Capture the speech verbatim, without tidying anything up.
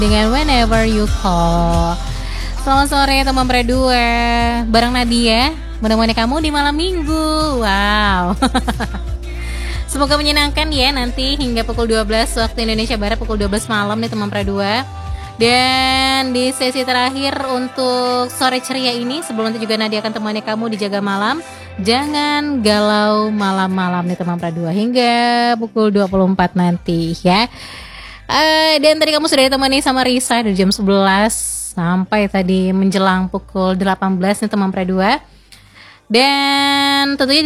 dengan Whenever You Call. Selamat sore teman Predua, bareng Nadia menemani kamu di malam minggu. Wow. Semoga menyenangkan ya nanti hingga pukul dua belas waktu Indonesia Barat, pukul dua belas malam nih teman Predua. Dan di sesi terakhir untuk sore ceria ini, sebelum itu juga Nadia akan temani kamu di Jaga Malam. Jangan galau malam-malam nih teman Predua hingga pukul dua puluh empat nanti ya. Uh, dan tadi kamu sudah ditemani sama Risa dari jam sebelas sampai tadi menjelang pukul delapan belas nih teman Predua. Dan tentunya